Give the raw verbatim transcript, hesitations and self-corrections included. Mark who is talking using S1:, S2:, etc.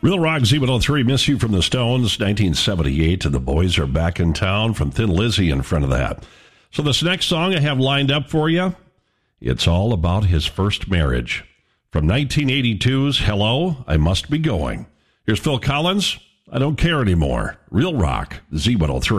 S1: Real Rock Z one oh three, Miss You from the Stones, nineteen seventy-eight, and the Boys Are Back in Town from Thin Lizzy in front of that. So this next song I have lined up for you, it's all about his first marriage. From nineteen eighty-two's Hello, I Must Be Going. Here's Phil Collins, I Don't Care Anymore. Real Rock Z one oh three.